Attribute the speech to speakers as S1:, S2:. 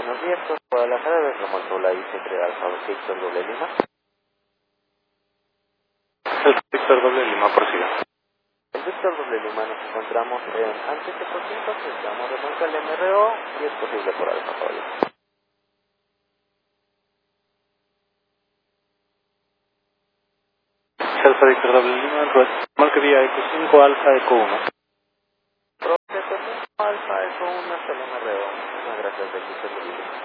S1: Buenos días, por Guadalajara, de Romantola y Centro Alfa, Víctor Doble Lima.
S2: El Víctor Doble Lima, prosiga.
S1: El Víctor Doble Lima nos encontramos en antes de por 5, estamos remolque al MRO y es posible por Alfa, Pablo.
S2: Alfa Víctor Doble Lima, marca vía Eco 5, Alfa Eco 1.
S1: Proceso 5, Alfa, Eco 1 hasta el MRO. Muchas gracias, del Víctor Doble Lima.